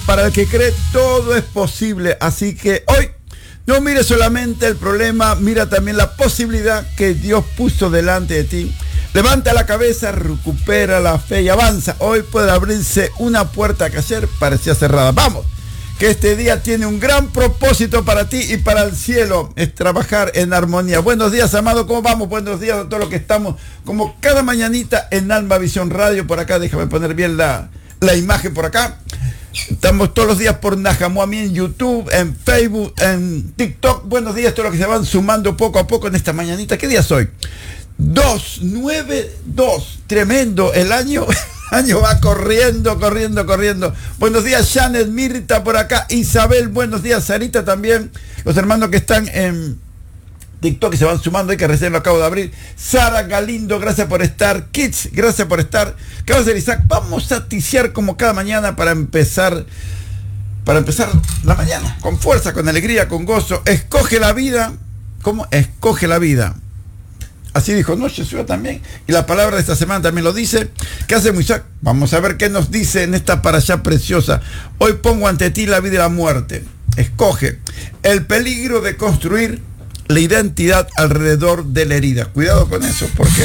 para el que cree todo es posible. Así que hoy no mires solamente el problema, mira también la posibilidad que Dios puso delante de ti. Levanta la cabeza, recupera la fe y avanza. Hoy puede abrirse una puerta que ayer parecía cerrada. Vamos, que este día tiene un gran propósito para ti y para el cielo. Es trabajar en armonía. Buenos días, amado, ¿cómo vamos? Buenos días a todos los que estamos, como cada mañanita en Alma Visión Radio. Por acá, déjame poner bien la imagen por acá. Estamos todos los días por Najamuami en YouTube, en Facebook, en TikTok. Buenos días a todos los que se van sumando poco a poco en esta mañanita. ¿Qué día soy? 292. Tremendo. El año va corriendo. Buenos días, Janet, Mirta por acá, Isabel, buenos días, Sarita también. Los hermanos que están en TikTok que se van sumando, que recién lo acabo de abrir. Sara Galindo, gracias por estar. Kids, gracias por estar. ¿Qué va a hacer, Isaac? Vamos a ticiar como cada mañana para empezar la mañana, con fuerza, con alegría, con gozo. Escoge la vida. ¿Cómo? Escoge la vida. Así dijo Noche Ciudad también. Y la palabra de esta semana también lo dice. ¿Qué hace Isaac? Vamos a ver qué nos dice en esta parashá preciosa. Hoy pongo ante ti la vida y la muerte. Escoge el peligro de construir la identidad alrededor de la herida. Cuidado con eso, porque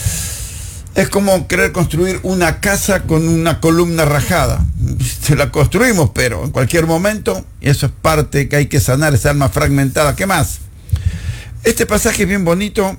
es como querer construir una casa con una columna rajada. Se la construimos, pero en cualquier momento, eso es parte que hay que sanar, esa alma fragmentada. ¿Qué más? Este pasaje es bien bonito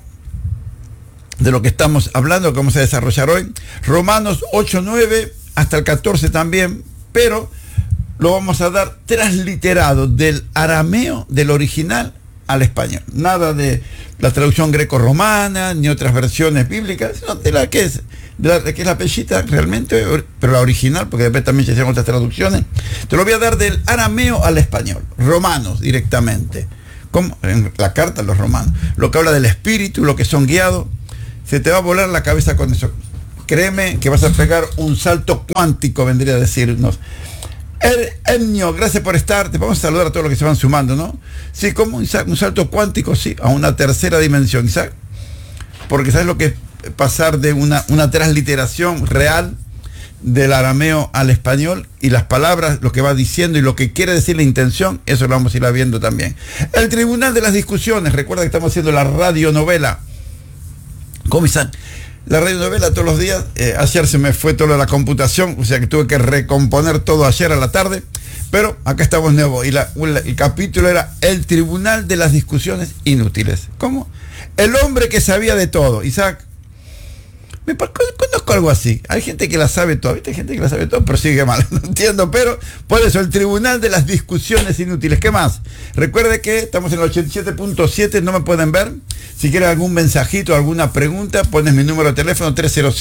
de lo que estamos hablando, que vamos a desarrollar hoy. Romanos 8:9 hasta el 14 también, pero lo vamos a dar transliterado del arameo, del original, al español. Nada de la traducción greco-romana, ni otras versiones bíblicas, sino de la que es la pellita realmente, pero la original, porque después también se hicieron otras traducciones. Te lo voy a dar del arameo al español, Romanos directamente, como en la carta a los romanos, lo que habla del espíritu, lo que son guiados. Se te va a volar la cabeza con eso. Créeme que vas a pegar un salto cuántico, vendría a decirnos. Ennio, gracias por estar. Te vamos a saludar a todos los que se van sumando, ¿no? Sí, como Isaac, un salto cuántico, sí, a una tercera dimensión, Isaac. Porque sabes lo que es pasar de una transliteración real del arameo al español, y las palabras, lo que va diciendo y lo que quiere decir la intención, eso lo vamos a ir viendo también. El tribunal de las discusiones. Recuerda que estamos haciendo la radionovela. ¿Cómo están? La radionovela todos los días. Ayer se me fue toda la computación, o sea que tuve que recomponer todo ayer a la tarde, pero acá estamos nuevos. Y el capítulo era El tribunal de las discusiones inútiles. ¿Cómo? El hombre que sabía de todo. Isaac, me conozco algo así. Hay gente que la sabe todo, ¿viste? Hay gente que la sabe todo, pero sigue mal. No entiendo, pero por eso, el tribunal de las discusiones inútiles. ¿Qué más? Recuerde que estamos en el 87.7, no me pueden ver. Si quieren algún mensajito, alguna pregunta, pones mi número de teléfono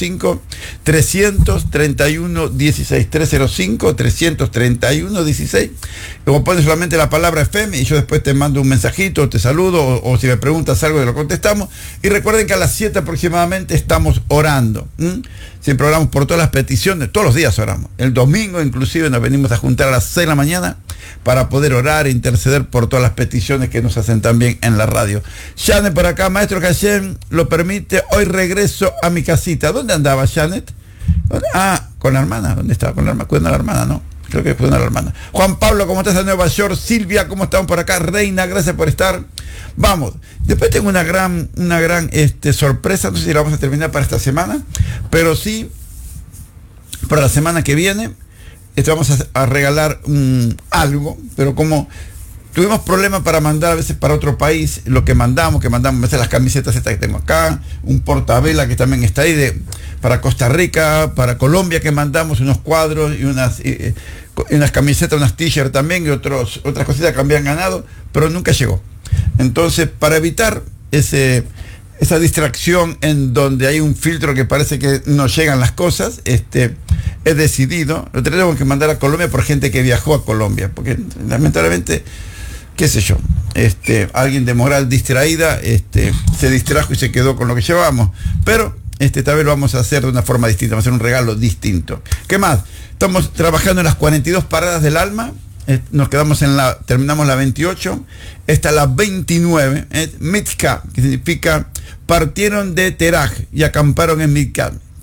305-331-16. 305-331-16. Luego pones solamente la palabra FM y yo después te mando un mensajito, te saludo, o si me preguntas algo, lo contestamos. Y recuerden que a las 7 aproximadamente estamos orando. Siempre oramos por todas las peticiones, todos los días oramos. El domingo inclusive nos venimos a juntar a las 6 de la mañana para poder orar e interceder por todas las peticiones que nos hacen también en la radio. Janet por acá, maestro Hashem lo permite, hoy regreso a mi casita. ¿Dónde andaba Janet? Ah, con la hermana. ¿Dónde estaba? Con la hermana, cuidando a la hermana, ¿no? Creo que cuidando a la hermana. Juan Pablo, ¿cómo estás en Nueva York? Silvia, ¿cómo estamos por acá? Reina, gracias por estar. Vamos, después tengo una gran sorpresa, no sé si la vamos a terminar para esta semana, pero sí, para la semana que viene, vamos a regalar algo, pero como tuvimos problemas para mandar a veces para otro país, lo que mandamos a veces las camisetas estas que tengo acá, un portabela que también está ahí para Costa Rica, para Colombia, que mandamos unos cuadros y unas camisetas, unas t-shirts también, y otras cositas que habían ganado, pero nunca llegó. Entonces, para evitar esa distracción en donde hay un filtro que parece que no llegan las cosas, he decidido, lo tenemos que mandar a Colombia por gente que viajó a Colombia, porque lamentablemente, qué sé yo, alguien de moral distraída se distrajo y se quedó con lo que llevábamos, pero esta vez lo vamos a hacer de una forma distinta, vamos a hacer un regalo distinto. ¿Qué más? Estamos trabajando en las 42 paradas del alma. Nos quedamos terminamos la 28, esta la 29, Mitzka, que significa partieron de Teraj y acamparon en Mitzka.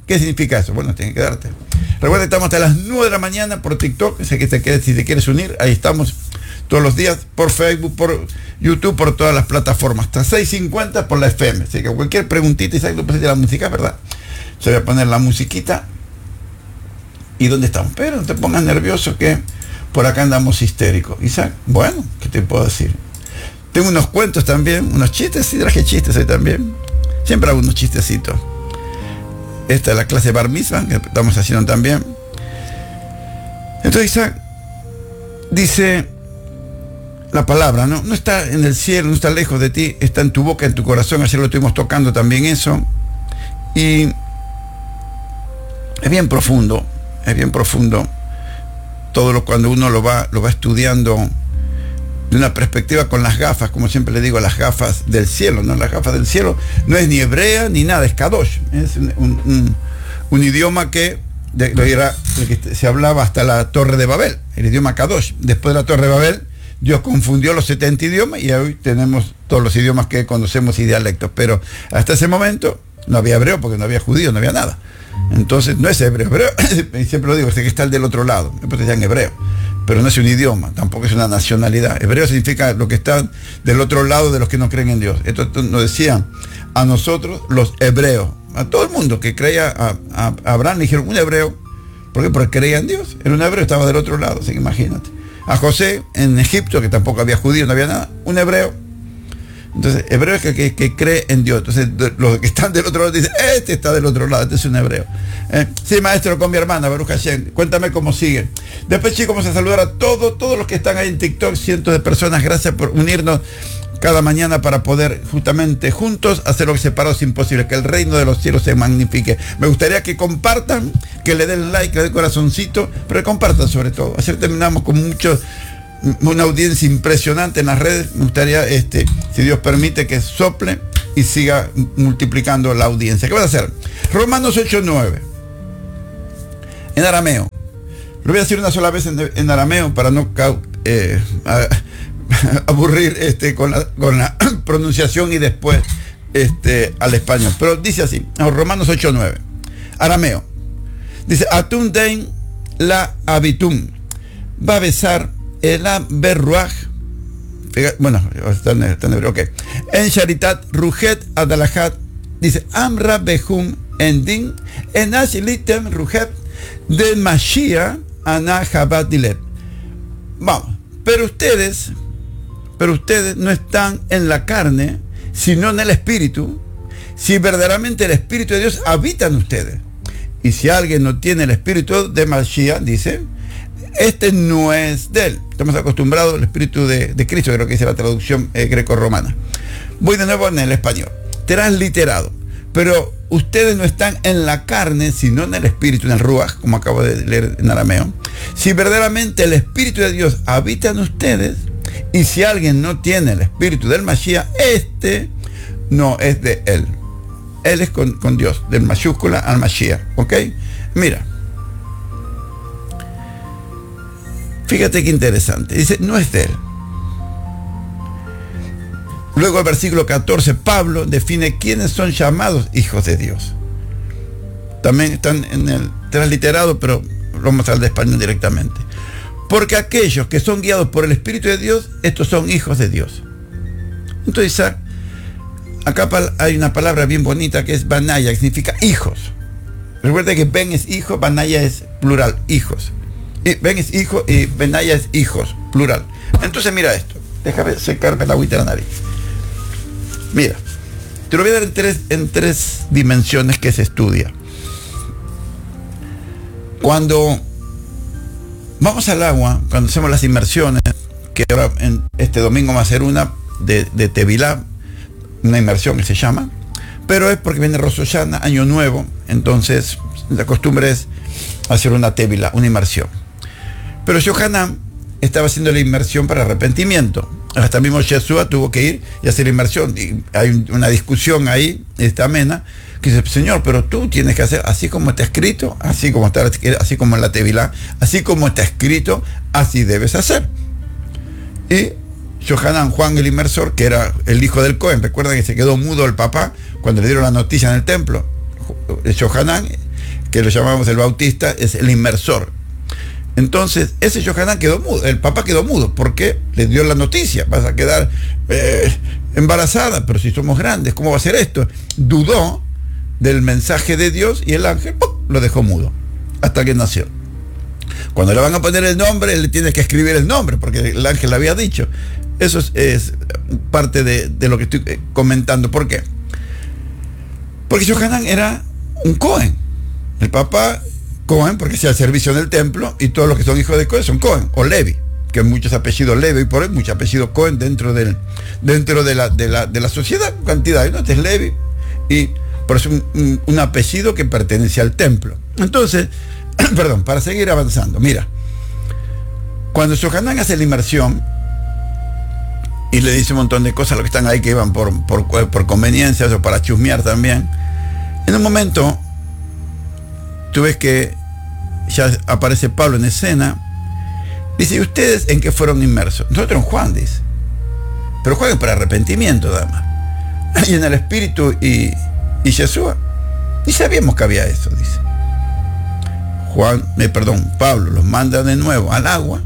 ¿Qué significa eso? Bueno, tiene que darte. Recuerda que estamos hasta las 9 de la mañana por TikTok. Sé que si te quieres unir, ahí estamos todos los días, por Facebook, por YouTube, por todas las plataformas. Hasta 6:50 por la FM. Así que cualquier preguntita, Isaac, tú pusiste la música, ¿verdad? Se voy a poner la musiquita. ¿Y dónde estamos? Pero no te pongas nervioso que por acá andamos histéricos. Isaac, bueno, ¿qué te puedo decir? Tengo unos cuentos también, unos chistes, sí, traje chistes hoy también. Siempre hago unos chistecitos. Esta es la clase Bar Mitzvah que estamos haciendo también. Entonces Isaac dice la palabra, ¿no? No está en el cielo, no está lejos de ti, está en tu boca, en tu corazón. Ayer lo estuvimos tocando también eso. Y es bien profundo todo cuando uno lo va estudiando de una perspectiva con las gafas, como siempre le digo, las gafas del cielo, ¿no? Las gafas del cielo no es ni hebrea ni nada, es Kadosh. Es un idioma que era el que se hablaba hasta la Torre de Babel, el idioma Kadosh. Después de la Torre de Babel, Dios confundió los 70 idiomas y hoy tenemos todos los idiomas que conocemos y dialectos. Pero hasta ese momento no había hebreo porque no había judío, no había nada. Entonces no es hebreo, y siempre lo digo, es que está el del otro lado, después decían hebreo, pero no es un idioma, tampoco es una nacionalidad. Hebreo significa lo que está del otro lado de los que no creen en Dios. Esto nos decían a nosotros los hebreos, a todo el mundo que creía a Abraham, le dijeron un hebreo. ¿Por qué? Porque creía en Dios, era un hebreo, estaba del otro lado, así que imagínate. A José en Egipto, que tampoco había judíos, no había nada, un hebreo. Entonces, hebreo es que cree en Dios. Entonces, los que están del otro lado dicen, este está del otro lado, este es un hebreo. Sí, maestro, con mi hermana, Baruch Hashem. Cuéntame cómo sigue. Después, chicos, vamos a saludar a todos los que están ahí en TikTok, cientos de personas. Gracias por unirnos cada mañana para poder justamente juntos hacer lo que separados es imposible, que el reino de los cielos se magnifique. Me gustaría que compartan, que le den like, que le den corazoncito, pero que compartan sobre todo. Así terminamos con una audiencia impresionante en las redes. Me gustaría, si Dios permite, que sople y siga multiplicando la audiencia. ¿Qué vas a hacer? Romanos 8:9 en arameo. Lo voy a decir una sola vez en arameo para no aburrir con la pronunciación y después al español. Pero dice así, Romanos 8:9, arameo. Dice, Atun dein la habitum, va a besar el berruaj, bueno, está en hebreo, ok. En Sharitat, Rujet, Adalahat, dice, Amra Behum, Endin, en Ashilitem, Rujet, de Mashiach, Ana Jabat Dilet. Vamos, pero ustedes no están en la carne, sino en el Espíritu, si verdaderamente el Espíritu de Dios habita en ustedes. Y si alguien no tiene el Espíritu de Mashiach, dice, este no es de él. Estamos acostumbrados al Espíritu de Cristo, creo que dice la traducción greco-romana. Voy de nuevo en el español. Transliterado. Pero ustedes no están en la carne, sino en el Espíritu, en el Ruach, como acabo de leer en arameo. Si verdaderamente el Espíritu de Dios habita en ustedes, y si alguien no tiene el Espíritu del Mashiach, este no es de él. Él es con Dios, del mayúscula al Mashiach. ¿Ok? Mira. Fíjate qué interesante. Dice, no es de él. Luego el versículo 14, Pablo define quiénes son llamados hijos de Dios. También están en el transliterado, pero vamos al de español directamente. Porque aquellos que son guiados por el Espíritu de Dios, estos son hijos de Dios. Entonces, acá hay una palabra bien bonita que es Banaya, que significa hijos. Recuerda que Ben es hijo, Banaya es plural, hijos. Y Ben es hijo y Benaya es hijos, plural. Entonces mira esto, déjame secarme la agüita de la nariz. Mira, te lo voy a dar en tres dimensiones que se estudia. Cuando vamos al agua, cuando hacemos las inmersiones, que ahora en este domingo va a ser una de Tevilá, una inmersión que se llama, pero es porque viene Rosh Hashanah, Año Nuevo, entonces la costumbre es hacer una Tevilá, una inmersión. Pero Yohanan estaba haciendo la inmersión para arrepentimiento. Hasta mismo Yeshua tuvo que ir y hacer la inmersión. Y hay una discusión ahí, esta amena, que dice, Señor, pero tú tienes que hacer así como está escrito, así como en la Tevilá, así como está escrito, así debes hacer. Y Yohanan, Juan el inmersor, que era el hijo del Cohen, recuerda que se quedó mudo el papá cuando le dieron la noticia en el templo. Yohanan que lo llamamos el bautista, es el inmersor. Entonces, ese Yohanan quedó mudo, el papá quedó mudo, porque le dio la noticia, vas a quedar embarazada, pero si somos grandes, ¿cómo va a ser esto? Dudó del mensaje de Dios y el ángel lo dejó mudo, hasta que nació. Cuando le van a poner el nombre, él le tiene que escribir el nombre, porque el ángel le había dicho. Eso es parte de lo que estoy comentando. ¿Por qué? Porque Yohanan era un Cohen. El papá Cohen, porque hacía el servicio en el templo, y todos los que son hijos de Cohen son Cohen, o Levi, que hay muchos apellidos Levi, y por ahí muchos apellidos Cohen dentro de la sociedad, cantidad de notas, Levi, y por eso un apellido que pertenece al templo. Entonces, perdón, para seguir avanzando, mira, cuando Yohanan hace la inmersión y le dice un montón de cosas a los que están ahí que iban por conveniencias o para chusmear también, en un momento tú ves que ya aparece Pablo en escena. Dice, ¿y ustedes en qué fueron inmersos? Nosotros en Juan, dice. Pero Juan es para arrepentimiento, dama. Y en el Espíritu y Yeshua. Y sabíamos que había eso, dice. Pablo los manda de nuevo al agua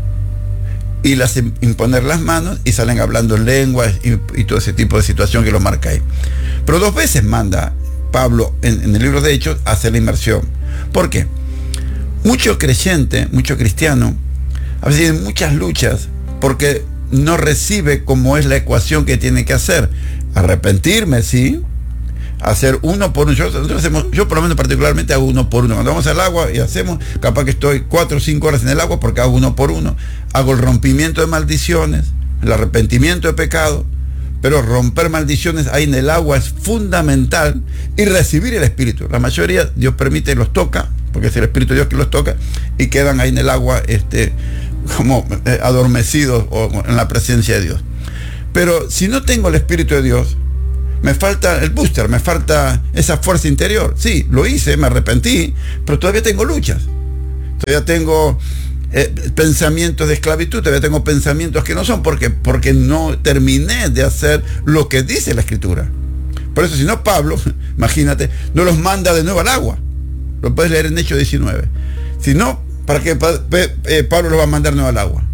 y le hace imponer las manos y salen hablando en lenguas y todo ese tipo de situación que lo marca ahí. Pero 2 veces manda Pablo en el libro de Hechos a hacer la inmersión. ¿Por qué? Mucho creyente, mucho cristiano, a veces tiene muchas luchas porque no recibe como es la ecuación que tiene que hacer. Arrepentirme, sí. Hacer uno por uno. Yo por lo menos particularmente hago uno por uno. Cuando vamos al agua y hacemos, capaz que estoy 4 o 5 horas en el agua porque hago uno por uno. Hago el rompimiento de maldiciones, el arrepentimiento de pecado. Pero romper maldiciones ahí en el agua es fundamental, y recibir el Espíritu. La mayoría, Dios permite, los toca, porque es el Espíritu de Dios que los toca, y quedan ahí en el agua como adormecidos o en la presencia de Dios. Pero si no tengo el Espíritu de Dios, me falta el booster, me falta esa fuerza interior. Sí, lo hice, me arrepentí, pero todavía tengo luchas. Todavía tengo pensamientos de esclavitud, todavía tengo pensamientos que no son, porque no terminé de hacer lo que dice la Escritura. Por eso, si no, Pablo, imagínate, no los manda de nuevo al agua. Lo puedes leer en Hechos 19. Si no, ¿para qué Pablo lo va a mandar de nuevo al agua?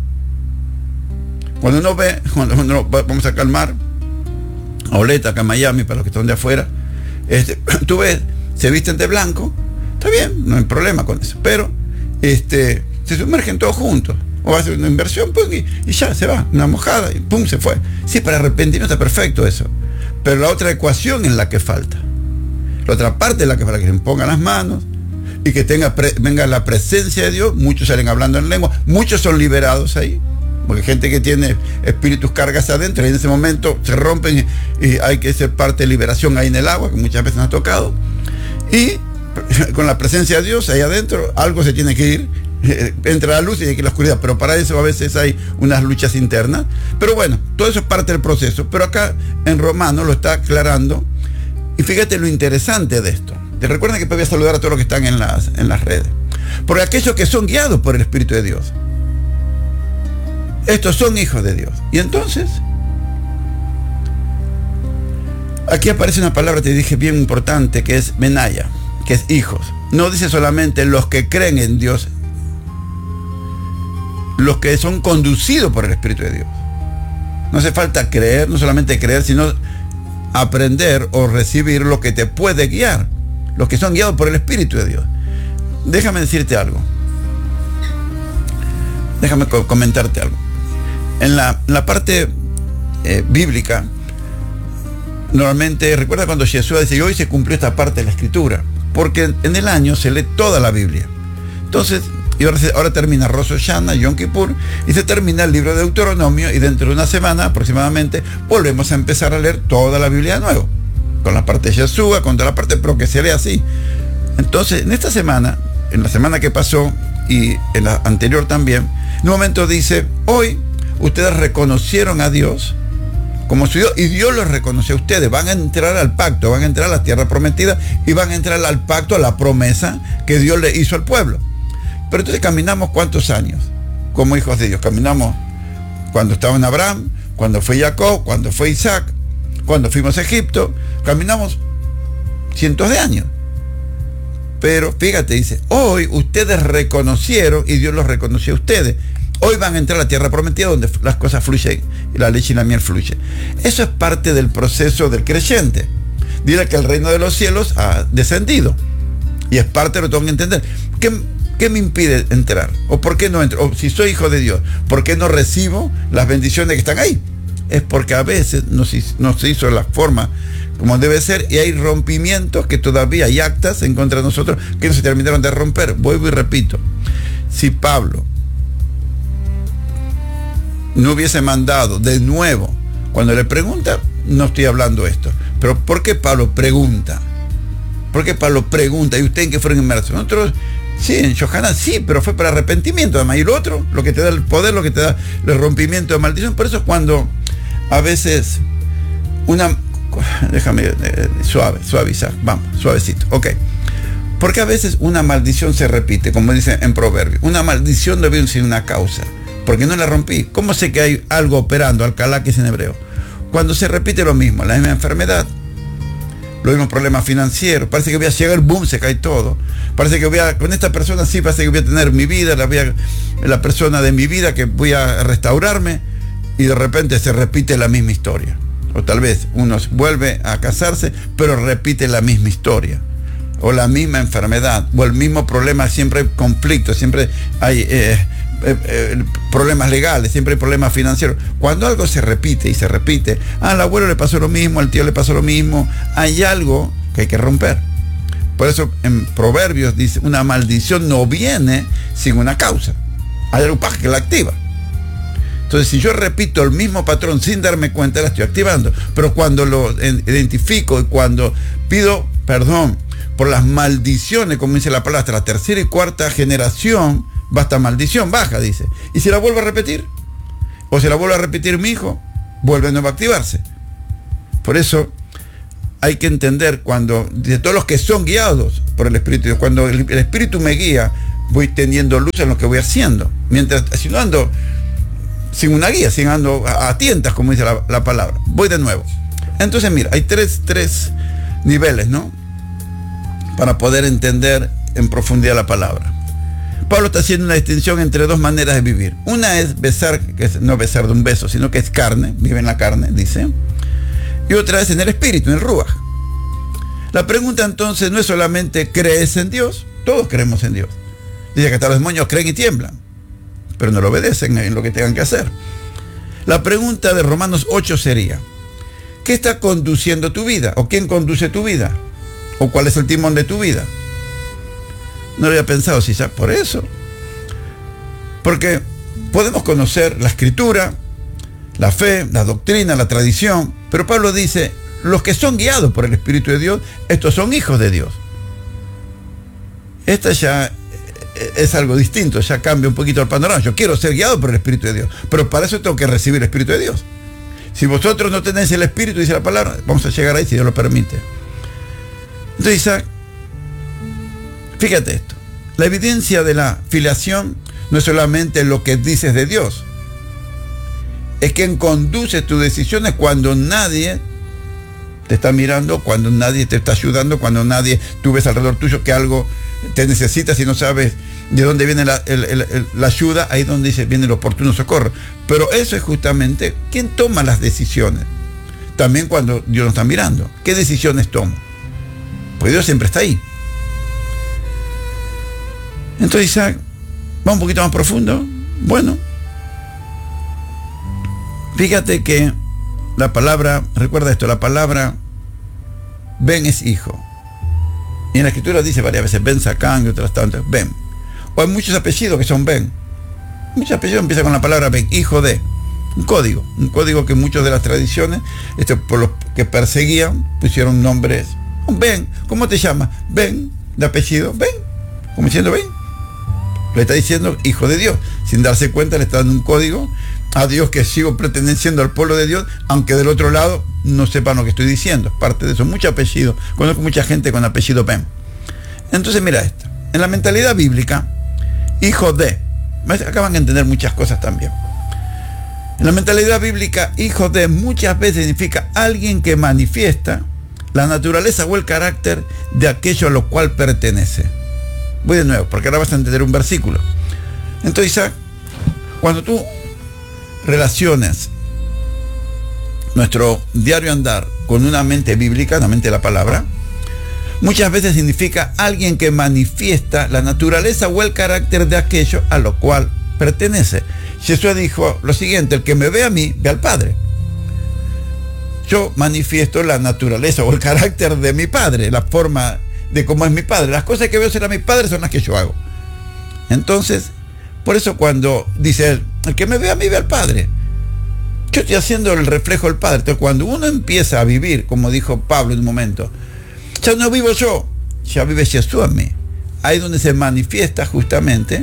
Cuando uno ve, cuando vamos a calmar a Oleta, acá en Miami, para los que están de afuera, tú ves, se visten de blanco, está bien, no hay problema con eso, pero se sumergen todos juntos, o hace una inversión, pum, y ya se va, una mojada, y pum, se fue. Sí, para arrepentimiento está perfecto eso, pero la otra ecuación es la que falta, la otra parte es la que falta, que se pongan las manos y que venga la presencia de Dios. Muchos salen hablando en lengua, muchos son liberados ahí, porque gente que tiene espíritus cargas adentro, y en ese momento se rompen y hay que ser parte de liberación ahí en el agua, que muchas veces nos ha tocado, y con la presencia de Dios ahí adentro, algo se tiene que ir. Entra la luz y hay que ir a la oscuridad, pero para eso a veces hay unas luchas internas. Pero bueno, todo eso es parte del proceso. Pero acá en Romanos lo está aclarando, y fíjate lo interesante de esto. Te recuerden que voy a saludar a todos los que están en las redes, porque aquellos que son guiados por el Espíritu de Dios, estos son hijos de Dios. Y entonces aquí aparece una palabra, te dije, bien importante, que es menaya, que es hijos. No dice solamente los que creen en Dios, los que son conducidos por el Espíritu de Dios. No hace falta creer, no solamente creer, sino aprender o recibir lo que te puede guiar, los que son guiados por el Espíritu de Dios. Déjame decirte algo, déjame comentarte algo. En la parte bíblica, normalmente, recuerda cuando Jesús dice, hoy se cumplió esta parte de la Escritura, porque en el año se lee toda la Biblia. Entonces, y ahora termina Rosh Hashanah, Yom Kippur, y se termina el libro de Deuteronomio, y dentro de una semana aproximadamente volvemos a empezar a leer toda la Biblia de nuevo, con la parte de Yeshua, con toda la parte, pero que se lee así. Entonces, en esta semana, en la semana que pasó y en la anterior también, en un momento dice, hoy ustedes reconocieron a Dios como su Dios, y Dios los reconoció a ustedes. Van a entrar al pacto, van a entrar a la tierra prometida, y van a entrar al pacto, a la promesa que Dios le hizo al pueblo. Pero entonces caminamos ¿cuántos años? Como hijos de Dios. Caminamos cuando estaba en Abraham, cuando fue Jacob, cuando fue Isaac, cuando fuimos a Egipto. Caminamos cientos de años. Pero fíjate, dice, hoy ustedes reconocieron y Dios los reconoció a ustedes. Hoy van a entrar a la tierra prometida donde las cosas fluyen, la leche y la miel fluyen. Eso es parte del proceso del creyente. Dile que el reino de los cielos ha descendido. Y es parte de lo que tengo que entender. ¿Qué me impide entrar? ¿O por qué no entro? O si soy hijo de Dios, ¿por qué no recibo las bendiciones que están ahí? Es porque a veces no se hizo de la forma como debe ser y hay rompimientos que todavía hay actas en contra de nosotros que no se terminaron de romper. Vuelvo y repito. Si Pablo no hubiese mandado de nuevo, cuando le pregunta, no estoy hablando esto, pero ¿por qué Pablo pregunta? ¿Por qué Pablo pregunta? ¿Y ustedes en qué fueron inmersos? Nosotros, sí, en Yohanan, sí, pero fue para arrepentimiento, además. Y lo otro, lo que te da el poder, lo que te da el rompimiento de maldición. Por eso cuando a veces déjame suavizar, vamos, suavecito, ok. Porque a veces una maldición se repite, como dice en Proverbios. Una maldición debe ser una causa. Porque no la rompí. ¿Cómo sé que hay algo operando? Alcalá, que es en hebreo. Cuando se repite lo mismo, la misma enfermedad, los mismos problemas financieros, parece que voy a llegar, boom, se cae todo. Parece que con esta persona sí, parece que voy a tener mi vida, la persona de mi vida que voy a restaurarme, y de repente se repite la misma historia. O tal vez uno vuelve a casarse, pero repite la misma historia. O la misma enfermedad, o el mismo problema, siempre hay conflictos, siempre hay problemas legales, siempre hay problemas financieros. Cuando algo se repite y se repite, al abuelo le pasó lo mismo, al tío le pasó lo mismo, hay algo que hay que romper. Por eso en Proverbios dice, una maldición no viene sin una causa. Hay algo que la activa. Entonces, si yo repito el mismo patrón sin darme cuenta, la estoy activando. Pero cuando lo identifico y cuando pido perdón por las maldiciones, como dice la palabra, hasta la tercera y cuarta generación, basta maldición, baja, dice. Y si la vuelvo a repetir, o si la vuelvo a repetir mi hijo, vuelve a nuevo a activarse. Por eso hay que entender cuando, de todos los que son guiados por el Espíritu de Dios, cuando el Espíritu me guía, voy teniendo luz en lo que voy haciendo. Mientras, si no ando sin una guía, sin ando a tientas, como dice la palabra, voy de nuevo. Entonces, mira, hay tres niveles, ¿no? Para poder entender en profundidad la palabra. Pablo está haciendo una distinción entre dos maneras de vivir. Una es besar, que es no besar de un beso, sino que es carne, vive en la carne, dice. Y otra es en el espíritu, en el ruaj. La pregunta entonces no es solamente ¿crees en Dios? Todos creemos en Dios. Dice que hasta los demonios creen y tiemblan, pero no lo obedecen en lo que tengan que hacer. La pregunta de Romanos 8 sería, ¿qué está conduciendo tu vida? ¿O quién conduce tu vida? ¿O cuál es el timón de tu vida? No lo había pensado, si sabes por eso. Porque podemos conocer la escritura, la fe, la doctrina, la tradición, pero Pablo dice, los que son guiados por el Espíritu de Dios, estos son hijos de Dios. Esta ya es algo distinto, ya cambia un poquito el panorama. Yo quiero ser guiado por el Espíritu de Dios, pero para eso tengo que recibir el Espíritu de Dios. Si vosotros no tenéis el Espíritu, dice la palabra, vamos a llegar ahí si Dios lo permite. Entonces, Isaac, fíjate esto, la evidencia de la filiación no es solamente lo que dices de Dios, es quien conduce tus decisiones cuando nadie te está mirando, cuando nadie te está ayudando, cuando tú ves alrededor tuyo que algo te necesitas y no sabes de dónde viene la ayuda, ahí donde dice viene el oportuno socorro. Pero eso es justamente quien toma las decisiones. También cuando Dios nos está mirando, ¿qué decisiones tomo? Pues Dios siempre está ahí. Entonces, Isaac, va un poquito más profundo. Bueno, fíjate que la palabra, recuerda esto, la palabra Ben es hijo. Y en la escritura dice varias veces Ben Sacán y otras tantas, Ben. O hay muchos apellidos que son Ben. Muchos apellidos empiezan con la palabra Ben, hijo de. Un código que muchos de las tradiciones, por los que perseguían, pusieron nombres. Ben, ¿cómo te llamas? Ben, de apellido, Ben. Como diciendo Ben. Le está diciendo hijo de Dios. Sin darse cuenta le está dando un código a Dios que sigo pretendiendo al pueblo de Dios, aunque del otro lado no sepan lo que estoy diciendo. Parte de eso, mucho apellido. Conozco mucha gente con apellido Ben. Entonces mira esto. En la mentalidad bíblica, hijo de. Acaban de entender muchas cosas también. En la mentalidad bíblica, hijo de muchas veces significa alguien que manifiesta la naturaleza o el carácter de aquello a lo cual pertenece. Voy de nuevo, porque ahora vas a entender un versículo. Entonces, Isaac, cuando tú relacionas nuestro diario andar con una mente bíblica, una mente de la palabra, muchas veces significa alguien que manifiesta la naturaleza o el carácter de aquello a lo cual pertenece. Jesús dijo lo siguiente: el que me ve a mí, ve al Padre. Yo manifiesto la naturaleza o el carácter de mi Padre, la forma de cómo es mi Padre. Las cosas que veo ser a mi Padre son las que yo hago. Entonces, por eso cuando dice él, el que me ve a mí, ve al Padre, yo estoy haciendo el reflejo del Padre. Entonces, cuando uno empieza a vivir, como dijo Pablo en un momento, ya no vivo yo, ya vive Jesús en mí. Ahí es donde se manifiesta justamente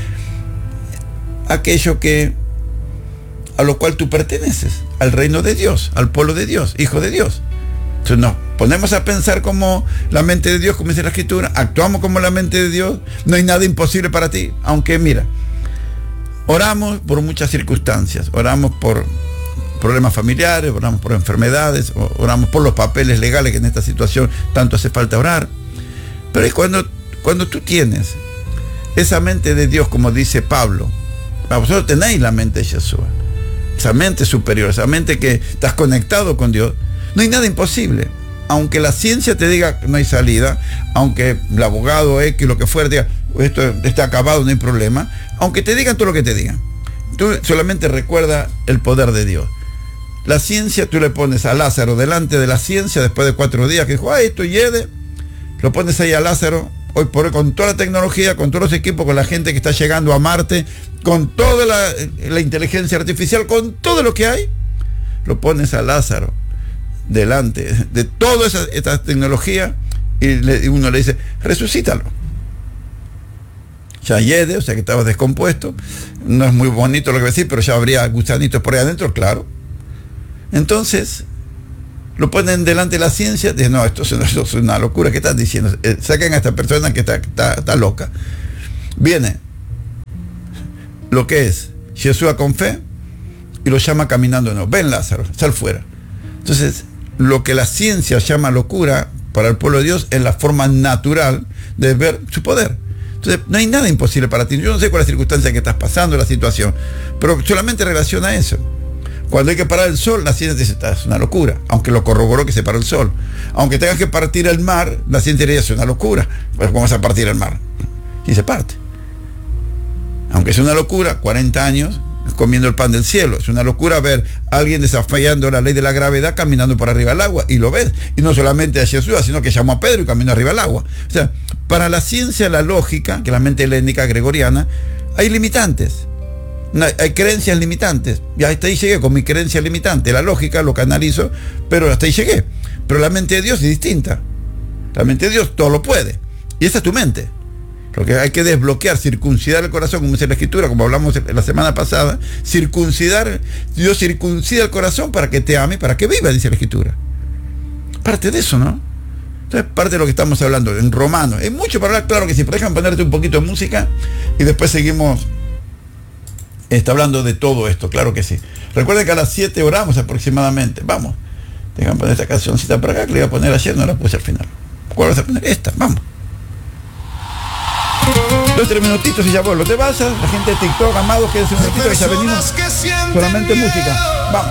aquello a lo cual tú perteneces, al reino de Dios, al pueblo de Dios, hijo de Dios. Entonces nos ponemos a pensar como la mente de Dios, como dice la Escritura, actuamos como la mente de Dios, no hay nada imposible para ti. Aunque mira, oramos por muchas circunstancias, oramos por problemas familiares, oramos por enfermedades, oramos por los papeles legales que en esta situación tanto hace falta orar. Pero es cuando tú tienes esa mente de Dios, como dice Pablo, vosotros tenéis la mente de Jesús, esa mente superior, esa mente que estás conectado con Dios, no hay nada imposible. Aunque la ciencia te diga que no hay salida, aunque el abogado X, lo que fuera, diga esto está acabado, no hay problema, aunque te digan todo lo que te digan, tú solamente recuerda el poder de Dios. La ciencia, tú le pones a Lázaro delante de la ciencia después de 4 días, que dijo, esto hiede, lo pones ahí a Lázaro, hoy por hoy, con toda la tecnología, con todos los equipos, con la gente que está llegando a Marte, con toda la inteligencia artificial, con todo lo que hay, lo pones a Lázaro delante de toda esta tecnología y uno le dice, resucítalo. Ya hiede, o sea que estaba descompuesto, no es muy bonito lo que voy a decir, pero ya habría gusanitos por ahí adentro, claro. Entonces lo ponen delante de la ciencia, dicen, no, esto es una locura, ¿qué están diciendo? Saquen a esta persona que está loca. Viene lo que es Jesús con fe y lo llama caminando, no, ven Lázaro, sal fuera. Entonces, lo que la ciencia llama locura para el pueblo de Dios es la forma natural de ver su poder. Entonces, no hay nada imposible para ti. Yo no sé cuál es la circunstancia que estás pasando, la situación, pero solamente relaciona eso. Cuando hay que parar el sol, la ciencia dice, es una locura, aunque lo corroboró que se paró el sol. Aunque tengas que partir el mar, la ciencia diría, es una locura. Pues, ¿cómo vas a partir el mar? Y se parte. Aunque es una locura, 40 años comiendo el pan del cielo. Es una locura ver a alguien desafiando la ley de la gravedad caminando por arriba del agua, y lo ves. Y no solamente a Jesús, sino que llamó a Pedro y caminó arriba del agua. O sea, para la ciencia, la lógica, que es la mente helénica gregoriana, hay limitantes. Hay creencias limitantes. Y hasta ahí llegué con mi creencia limitante. La lógica lo canalizo, pero hasta ahí llegué. Pero la mente de Dios es distinta. La mente de Dios todo lo puede. Y esa es tu mente. Lo que hay que desbloquear, circuncidar el corazón, como dice la Escritura, como hablamos la semana pasada. Dios circuncida el corazón para que te ame, para que viva, dice la Escritura. Parte de eso, ¿no? Entonces, parte de lo que estamos hablando en Romanos. Hay mucho para hablar, claro que sí, pero déjame ponerte un poquito de música y después seguimos hablando de todo esto, claro que sí. Recuerden que a las 7 oramos aproximadamente. Vamos, déjame poner esta cancioncita para acá, que le iba a poner ayer, no la puse al final. ¿Cuál vas a poner? Esta, vamos. 2-3 minutitos y ya vuelvo. Te vas a la gente de TikTok, amados, quédense un minutito que ya venimos. Solamente música. Vamos.